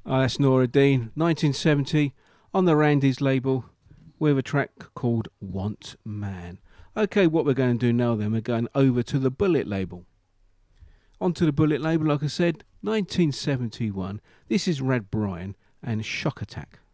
Oh, that's Nora Dean, 1970, on the Randy's label, with a track called Want Man. Okay, what we're going to do now then, we're going over to the Bullet label. Onto the Bullet label, like I said, 1971. This is Rad Brian and Shock Attack.